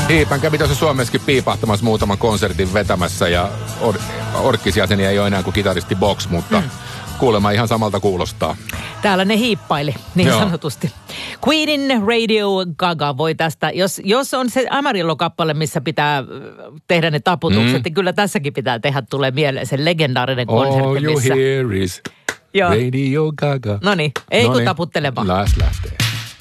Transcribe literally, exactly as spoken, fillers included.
Hiipän kävi tuossa Suomessakin piipahtamassa muutaman konsertin vetämässä ja or- orkkisjäseniä ei ole enää kuin kitaristi Box, mutta mm. kuulemma ihan samalta kuulostaa. Täällä ne hiippaili, niin Joo. sanotusti. Queenin Radio Gaga voi tästä, jos, jos on se Amarillo-kappale, missä pitää tehdä ne taputukset, mm. niin kyllä tässäkin pitää tehdä, tulee mieleen se legendaarinen konsertti, All you missä... hear is Radio Gaga. Noniin, ei kun taputtelemaan. Läs lähtee.